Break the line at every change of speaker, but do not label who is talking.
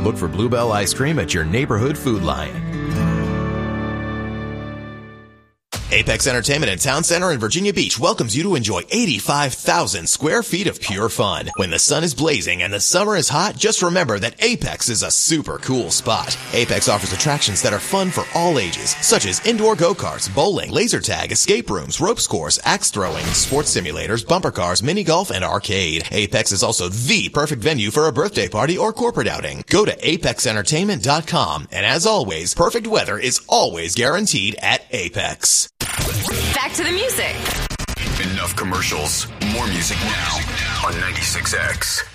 Look for Bluebell Ice Cream at your neighborhood Food Lion. Apex Entertainment and Town Center in Virginia Beach welcomes you to enjoy 85,000 square feet of pure fun. When the sun is blazing and the summer is hot, just remember that Apex is a super cool spot. Apex offers attractions that are fun for all ages, such as indoor go-karts, bowling, laser tag, escape rooms, ropes course, axe throwing, sports simulators, bumper cars, mini golf, and arcade. Apex is also the perfect venue for a birthday party or corporate outing. Go to apexentertainment.com, and as always, perfect weather is always guaranteed at Apex.
Back to the music.
Enough commercials. More music now on 96X.